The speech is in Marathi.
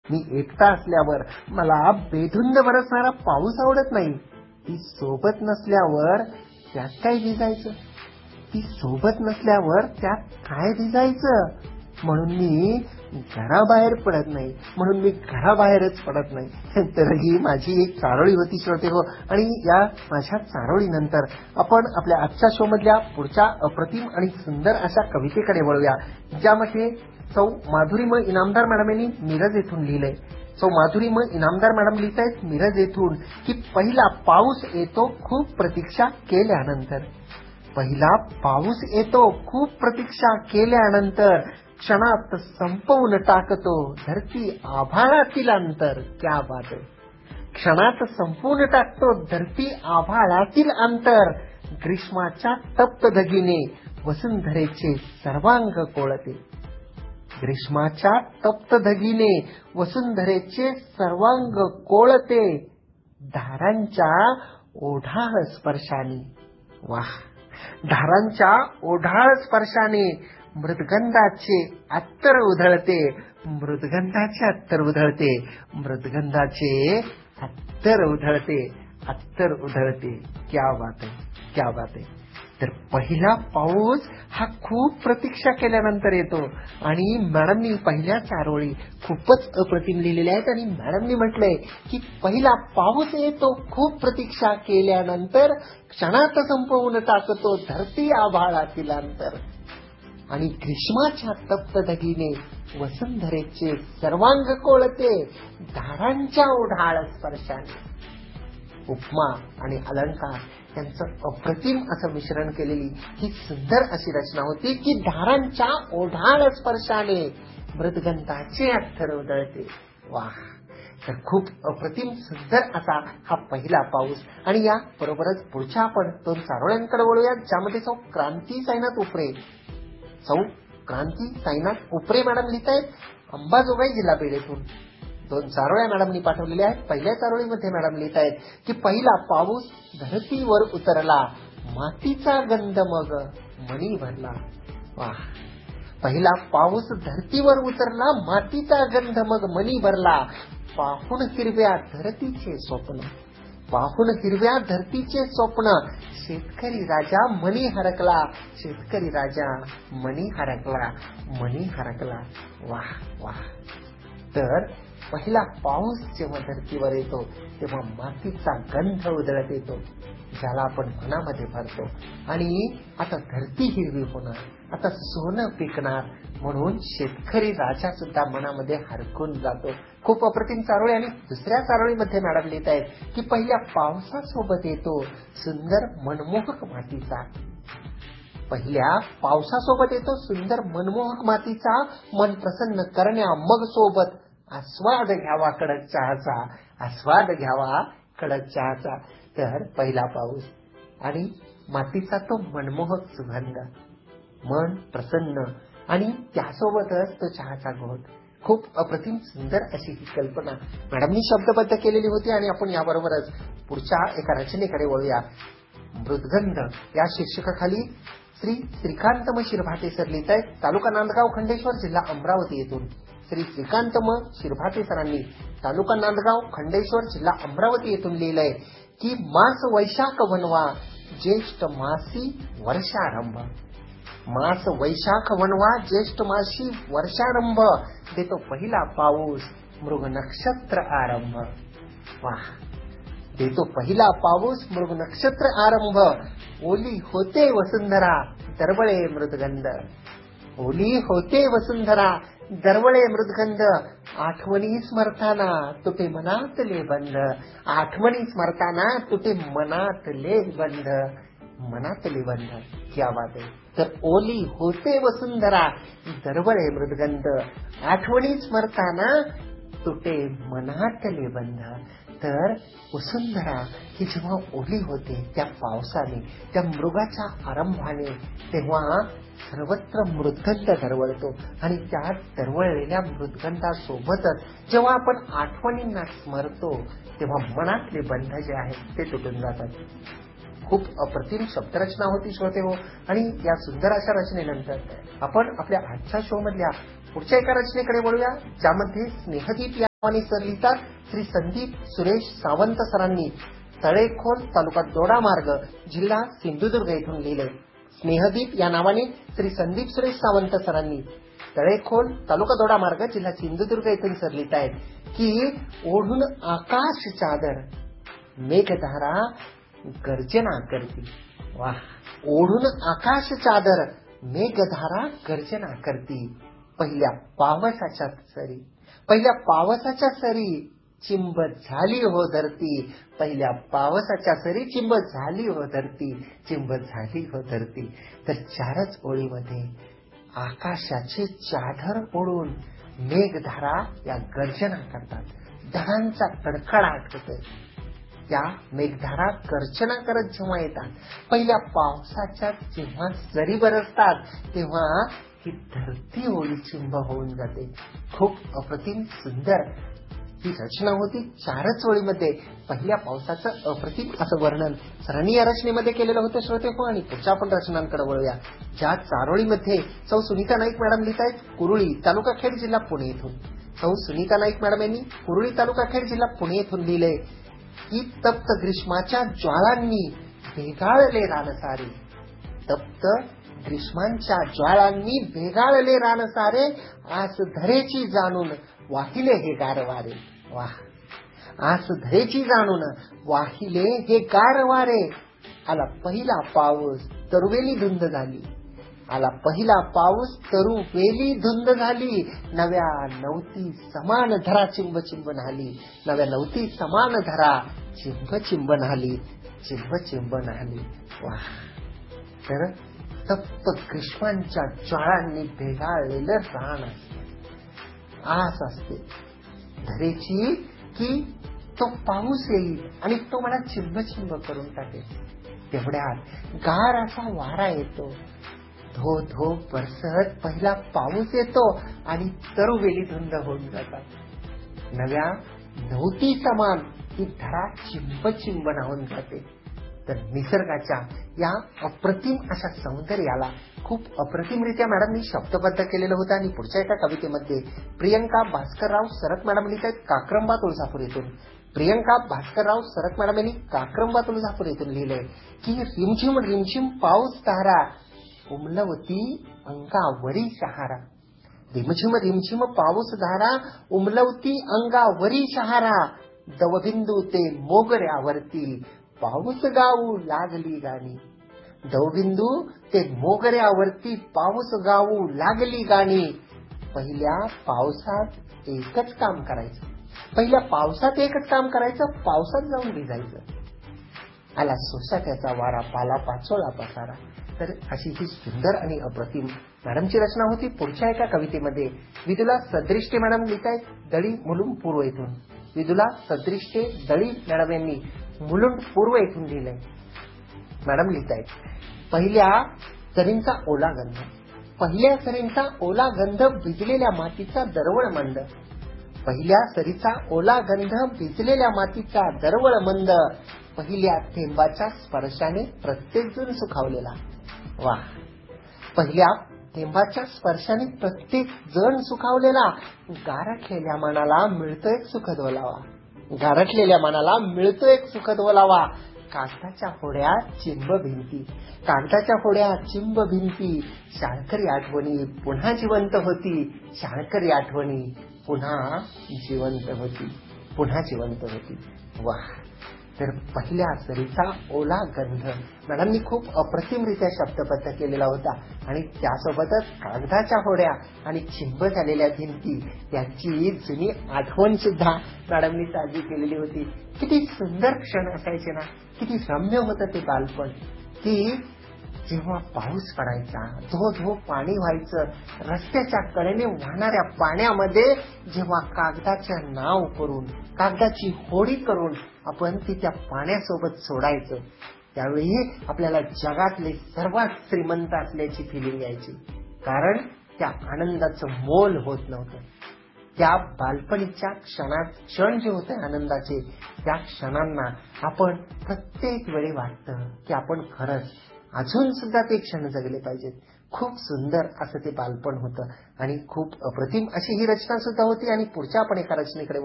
मी एकटा असल्यावर मला बेधुंद बरसणारा पाऊस आवडत नाही. ती सोबत नसल्यावर त्यात काय भिजायचं? ती सोबत नसल्यावर त्यात काय भिजायचं? म्हणून मी घराबाहेर पडत नाही, म्हणून मी घराबाहेरच पडत नाही. तर ही माझी एक चारोळी होती श्रोते हो. आणि या माझ्या चारोळीनंतर आपण आपल्या आजच्या शो मधल्या पुढच्या अप्रतिम आणि सुंदर अशा कवितेकडे वळूया, ज्यामध्ये सौ माधुरीम इनामदार मॅडम यांनी मिरज येथून लिहिलंय. सौ माधुरीम इनामदार मॅडम लिहितायत मिरज येथून की पहिला पाऊस येतो खूप प्रतीक्षा केल्यानंतर. पहिला पाऊस येतो खूप प्रतीक्षा केल्यानंतर, क्षणात संपवून टाकतो धरती आभाळातील अंतर. क्या बात आहे. क्षणात संपवून टाकतो धरती आभाळातील अंतर. ग्रीष्माच्या तप्त धगीने वसुंधरेचे सर्वांग कोळते. ग्रीष्माच्या तप्त धगीने वसुंधरेचे सर्वांग कोळते. धारांच्या ओढाळ स्पर्शाने. वाह. धारांच्या ओढाळ स्पर्शाने मृदगंधाचे अत्तर उधळते. मृदगंधाचे अत्तर उधळते. मृदगंधाचे अत्तर उधळते. अत्तर उधळते. क्या बात आहे. क्या बात आहे. तर पहिला पाऊस हा खूप प्रतीक्षा केल्यानंतर येतो. आणि मॅडमनी पहिल्या चारोळी खूपच अप्रतिम लिहिलेल्या आहेत. आणि मॅडमनी म्हटलंय की पहिला पाऊस येतो खूप प्रतीक्षा केल्यानंतर, क्षणात संपवून टाकतो धरती आभाळातील अंतर. आणि ग्रीष्माच्या तप्त धगीने वसुंधरेचे सर्वांग कोळते. धारांच्या ओढाळ स्पर्शाने. उपमा आणि अलंकार यांचं अप्रतिम असं मिश्रण केलेली ही सुंदर अशी रचना होती की धारांच्या ओढाळ स्पर्शाने मृदगंधाचे अत्तर उधळते. वाह. तर खूप अप्रतिम सुंदर असा हा पहिला पाऊस. आणि या बरोबरच पुढच्या आपण 2 चारोळ्यांकडे वळूया, ज्यामध्ये सौ क्रांती साईनाथ उपरे. सौ क्रांती साईनाथ उपरे मॅडम लिहितायत अंबाजोगाई जिल्हा बीड येथून. 2 चारोळ्या मॅडमनी पाठवलेल्या आहेत. पहिल्या चारोळीमध्ये मॅडम लिहितायत की पहिला पाऊस धरतीवर उतरला, मातीचा गंध मग मणी भरला. वाह. पहिला पाऊस धरतीवर उतरला, मातीचा गंध मग मणी भरला. पाहून हिरव्या धरतीचे स्वप्न. पाहून हिरव्या धरतीचे स्वप्न. शेतकरी राजा मनी हरकला. शेतकरी राजा मनी हरकला. मनी हरकला. वाह वाह. तर पहिला पाऊस जेव्हा धरतीवर येतो तेव्हा मातीचा गंध उधळत येतो, ज्याला आपण मनामध्ये भरतो. आणि आता धरती हिरवी होणार, आता सोनं पिकणार, म्हणून शेतकरी राजा सुद्धा मनामध्ये हरकून जातो. खूप अप्रतिम चारोळी. आणि दुसऱ्या चारोळीमध्ये मॅडम लिहित आहेत की पहिल्या पावसासोबत येतो सुंदर मनमोहक मातीचा. पहिल्या पावसासोबत येतो सुंदर मनमोहक मातीचा. मन प्रसन्न करण्या मग सोबत आस्वाद घ्यावा कडक चहाचा. आस्वाद घ्यावा कडक चहाचा. तर पहिला पाऊस आणि मातीचा तो मनमोहक सुगंध, मन प्रसन्न, आणि त्यासोबतच तो चहाचा घोट. खूप अप्रतिम सुंदर अशी ही कल्पना मॅडमनी शब्दबद्ध केलेली होती. आणि आपण याबरोबरच पुढच्या एका रचनेकडे वळूया. मृदगंध या शीर्षकाखाली श्री श्रीकांत म शिरभाते सर लिहित आहेत तालुका नांदगाव खंडेश्वर जिल्हा अमरावती येथून. श्री श्रीकांत म शिरभाते सरांनी तालुका नांदगाव खंडेश्वर जिल्हा अमरावती येथून लिहिलंय की मास वैशाख वनवा ज्येष्ठ मासी वर्षारंभ. मास वैशाख वनवा ज्येष्ठ मासी वर्षारंभ. देतो पहिला पाऊस मृग नक्षत्र आरंभ. वाह. देतो पहिला पाऊस मृग नक्षत्र आरंभ. ओली होते वसुंधरा दरवळे मृदगंध. ओली होते वसुंधरा दरवळे मृदगंध. आठवणी स्मरताना तुटे मनातले बंध. आठवणी स्मरताना तुटे मनातले बंध. मनातले बंध. क्या बात आहे. तर ओली होते वसुंधरा दरवळे मृदगंध. आठवणी स्मरताना तुटे मनातले बंध. तर वसुंधरा ही जेव्हा ओली होते त्या पावसाने, त्या मृगाच्या आरंभाने, तेव्हा सर्वत्र मृदगंध दरवळतो. आणि त्या दरवळलेल्या मृदगंधासोबतच जेव्हा आपण आठवणींना स्मरतो तेव्हा मनातले बंध जे आहेत ते तुटून जातात. खूप अप्रतिम शब्दरचना होती श्रोते हो. आणि या सुंदर अशा रचनेनंतर आपण आपल्या आजच्या शो मधल्या पुढच्या एका रचनेकडे वळूया, ज्यामध्ये स्नेहदीप आणि सर लिहितात श्री संदीप सुरेश सावंत सरांनी तळेखोल तालुका दोडामार्ग जिल्हा सिंधुदुर्ग येथून लिहिले. स्नेहदीप या नावाने श्री संदीप सुरेश सावंत सरांनी तळेखोल तालुका दोडामार्ग जिल्हा सिंधुदुर्ग येथून सर लिहित आहेत की ओढून आकाश चादर मेघधारा गर्जना करती. वाह, ओढून आकाश चादर मेघधारा गर्जना करती. पहिल्या पावसाच्या सरी चिंबत झाली हो धरती. पहिल्या पावसाच्या सरी चिंबत झाली हो धरती, चिंबत झाली हो धरती. तर चारच ओळीमध्ये आकाशाची चादर ओढून मेघधारा या गर्जना करतात. ढगांचा कडकडाट होतोय. त्या मेघधारा गर्जना करत जेव्हा येतात, पहिल्या पावसाच्या जेव्हा सरी बरसतात तेव्हा ही धरती ओलीचिंब होऊन जाते. खूप अप्रतिम सुंदर ही रचना होती. चारच ओळीमध्ये पहिल्या पावसाचं अप्रतिम असं वर्णन सरांनी या रचनेमध्ये केलेलं होतं श्रोते हो. आणि पुढच्या आपण रचनांकडे वळूया. ज्या चारोळीमध्ये सौ सुनीता नाईक मॅडम लिहित आहेत कुरुळी तालुका खेड जिल्हा पुणे येथून. सौ सुनीता नाईक मॅडम यांनी कुरुळी तालुका खेड जिल्हा पुणे येथून लिहिलंय की तप्त ग्रीष्माच्या ज्वाळांनी भेगाळले रानसारे. तप्त ग्रीष्मांच्या ज्वाळांनी भेगाळले रानसारे आस धरेची जाणून वाहिले हे गारवारे. वाह, आस धरेची जाणून वाहिले हे गारवारे. आला पहिला पाऊस तरुवेली धुंद झाली. आला पहिला पाऊस तरुवेली धुंद झाली. नव्या नवती समान धरा चिंब चिंब न्हाली. नव्या नवती समान धरा चिंब चिंब न्हाली, चिंब चिंब न्हाली. वाह, तर तप्त ग्रीष्मांच्या ज्वाळांनी भेगाळलेलं रान असते. आस असते धरेची की तो पाऊस येईल आणि तो मला चिंब चिंब करून टाकेल. तेवढ्यात गार असा वारा येतो. धो धो बरसत पहिला पाऊस येतो आणि तरुवेली धुंद होऊन जातात. नव्या नवती समान ही धरा चिंब चिंब न्हावून जाते. तर निसर्गाच्या या अप्रतिम अशा सौंदर्याला खूप अप्रतिमरित्या मॅडमनी शब्दबद्ध केलेलं होतं. आणि पुढच्या एका कवितेमध्ये प्रियंका भास्करराव सरक मॅडम लिहित आहेत काक्रंबा तुळजापूर येथून. प्रियंका भास्करराव सरक मॅडम यांनी काक्रंबा तुळजापूर येथून लिहिलंय की रिमझिम रिमझिम पाऊस तारा उमलवती अंगावरी शहारा. रिमझिम रिमझिम पाऊस धारा उमलवती अंगावरी शहारा. दवबिंदू ते मोगऱ्यावरती पाऊस गाऊ लागली गाणी. दवबिंदू ते मोगऱ्यावरती पाऊस गाऊ लागली गाणी. पहिल्या पावसात एकच काम करायचं. पहिल्या पावसात एकच काम करायचं, पावसात जाऊन भिजायचं. आला सोसाट्याचा वारा पाला पाचोळा पसारा. तर अशी ही सुंदर आणि अप्रतिम मॅडमची रचना होती. पुढच्या एका कवितेमध्ये विदुला सदृष्टे मॅडम लिहित आहेत दळी मुलुंड पूर्व येथून. विदुला सदृष्टे दळी मॅडम यांनी मुलुंड पूर्व येथून लिहिलंय. मॅडम लिहित आहेत पहिल्या सरींचा ओला गंध. पहिल्या सरींचा ओला गंध भिजलेल्या मातीचा दरवळ मंद. पहिल्या सरीचा ओला गंध भिजलेल्या मातीचा दरवळ मंद. पहिल्या थेंबाच्या स्पर्शाने प्रत्येक जण सुखावलेला. वाह, पहिल्या थेंबाच्या स्पर्शाने प्रत्येक जण सुखावलेला. गारठलेल्या मनाला मिळतो एक सुखद ओलावा. गारठलेल्या मनाला मिळतो एक सुखद ओलावा. कागदाच्या होड्या चिंब भिंती. कागदाच्या होड्या चिंब भिंती. शाळकरी आठवणी पुन्हा जिवंत होती. शाळकरी आठवणी पुन्हा जिवंत होती. पुन्हा जिवंत होती. वाह, तर पहिल्या सरीचा ओला गंध मॅडमनी खूप अप्रतिमरित्या शब्दबद्ध केलेला होता. आणि त्यासोबतच कागदाच्या होड्या आणि चिंब झालेल्या भिंती यांची जुनी आठवण सुद्धा मॅडमनी ताजी केलेली होती. किती सुंदर क्षण असायचे ना, किती रम्य होतं ते बालपण. की जेव्हा पाऊस पडायचा, धो धो पाणी व्हायचं, रस्त्याच्या कडेने वाहणाऱ्या पाण्यामध्ये जेव्हा कागदाच्या नाव करून कागदाची होडी करून आपण ती त्या पाण्यासोबत सोडायचं, त्यावेळी आपल्याला जगातले सर्वात श्रीमंत असल्याची फिलिंग यायची. कारण त्या आनंदाचं मोल होत नव्हतं. त्या बालपणीच्या क्षण जे होते आनंदाचे, त्या क्षणांना आपण प्रत्येक वेळी वाटतं की आपण खरंच अजून सुद्धा ते क्षण जगले पाहिजेत. खूप सुंदर असं ते बालपण होतं आणि खूप अप्रतिम अशी ही रचना सुद्धा होती. आणि पुढच्या आपण एका रचनेकडे